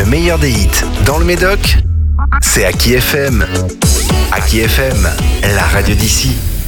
meilleur des hits dans le Médoc, c'est Aki FM. Aki FM, la radio d'ici.